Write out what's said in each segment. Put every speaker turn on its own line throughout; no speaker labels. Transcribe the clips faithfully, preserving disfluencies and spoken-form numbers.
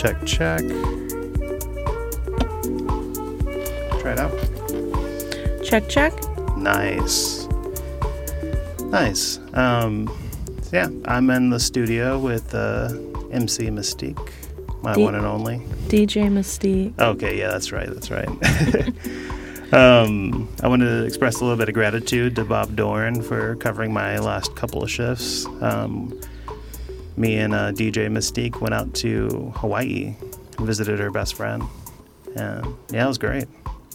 Check, check. Try it out.
Check, check.
Nice. Nice. Um, yeah, I'm in the studio with uh, M C Mystique, my
D-
one and only.
D J Mystique.
Okay, yeah, that's right, that's right. um, I wanted to express a little bit of gratitude to Bob Doran for covering my last couple of shifts. Um, me and uh, D J Mystique went out to Hawaii, visited her best friend, and yeah, it was great.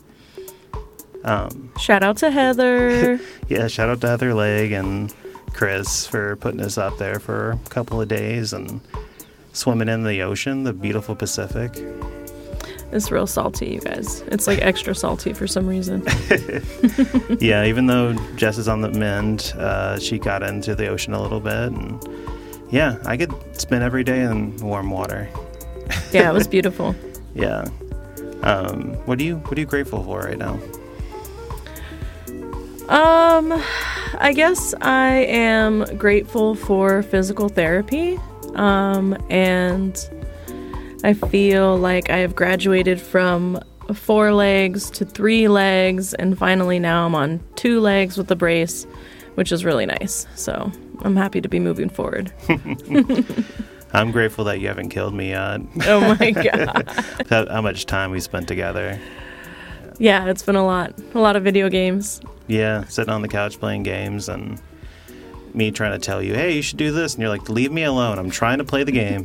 Um,
shout out to Heather.
yeah, shout out to Heather Legg and Chris for putting us up there for a couple of days and swimming in the ocean, the beautiful Pacific.
It's real salty, you guys. It's like extra salty for some reason.
Yeah, even though Jess is on the mend, uh, she got into the ocean a little bit, and yeah, I could spend every day in warm water.
Yeah, it was beautiful.
Yeah. Um, what are you What are you grateful for right now?
Um, I guess I am grateful for physical therapy. Um, and I feel like I have graduated from four legs to three legs, and finally now I'm on two legs with the brace, which is really nice. So I'm happy to be moving forward.
I'm grateful that you haven't killed me yet.
Oh my God.
how, how much time we spent together.
Yeah, it's been a lot. A lot of video games.
Yeah, sitting on the couch playing games and me trying to tell you, hey, you should do this. And you're like, leave me alone. I'm trying to play the game.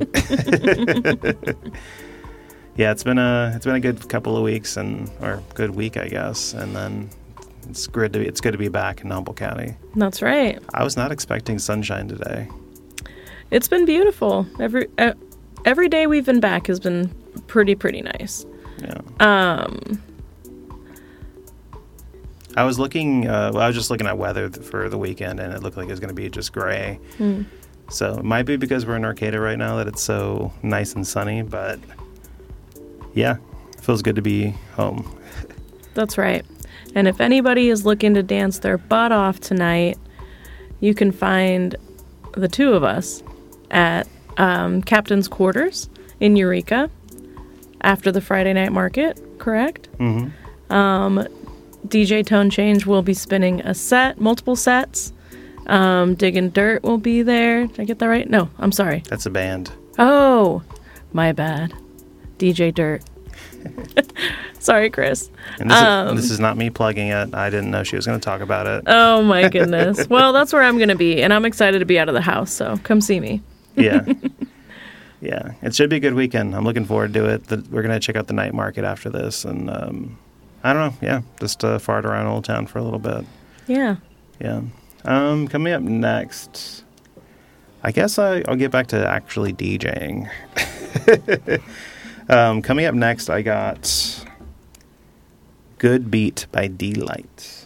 Yeah, it's been a it's been a good couple of weeks and or good week, I guess. And then it's good to be, it's good to be back in Humboldt County.
That's right.
I was not expecting sunshine today.
It's been beautiful. Every uh, every day we've been back has been pretty pretty nice.
Yeah.
Um.
I was looking, uh, well, I was just looking at weather for the weekend, and it looked like it was going to be just gray.
Mm.
So it might be because we're in Arcata right now that it's so nice and sunny, but yeah, it feels good to be home.
That's right. And if anybody is looking to dance their butt off tonight, you can find the two of us at um, Captain's Quarters in Eureka after the Friday night market, correct?
Mm-hmm.
Um... D J Tone Change will be spinning a set, multiple sets. Um, Diggin' Dirt will be there. Did I get that right? No, I'm sorry.
That's a band.
Oh, my bad. D J Dirt. Sorry, Chris.
And this,
um,
is, this is not me plugging it. I didn't know she was going to talk about it.
Oh, my goodness. Well, that's where I'm going to be, and I'm excited to be out of the house, so come see me.
Yeah. Yeah. It should be a good weekend. I'm looking forward to it. The, we're going to check out the night market after this, and um, I don't know. Yeah, just uh, fart around Old Town for a little bit.
Yeah.
Yeah. Um, coming up next, I guess I, I'll get back to actually DJing. um, coming up next, I got Good Beat by D-Light.